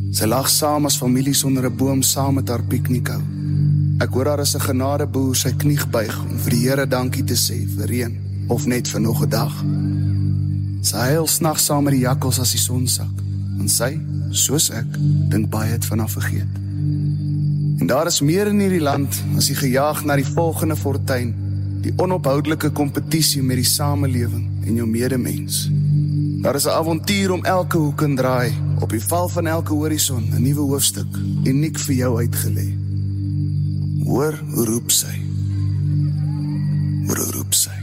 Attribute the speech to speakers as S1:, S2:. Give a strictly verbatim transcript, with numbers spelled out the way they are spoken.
S1: Sy lag saam as families onder 'n boom saam met haar piknik hou. Ek hoor haar as 'n genadeboer sy knie buig om vir die Here dankie te sê vir reën of net vir nog 'n dag. Sy huil snags saam met die jakkals as die son sak, en sy, soos ek, dink baie het van haar vergeet. En daar is meer in hierdie land as die gejaag na die volgende fortuin, die onophoudelike kompetisie met die samelewing en jou medemens. Daar is 'n avontuur om elke hoek en draai, op die val van elke horison 'n nuwe hoofstuk, uniek vir jou uitgelê. Hoor hoe roep sy, hoor hoe roep sy.